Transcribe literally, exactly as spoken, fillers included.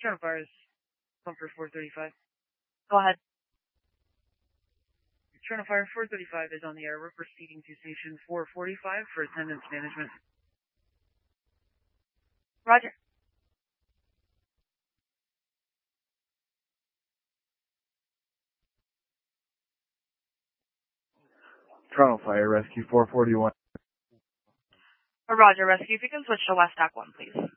Toronto Fire is come for four thirty-five. Go ahead. Toronto Fire four thirty-five is on the air. We're proceeding to station four forty-five for attendance management. Roger. Toronto Fire Rescue four forty-one. Roger, Rescue. If you can switch to West Dock one, please.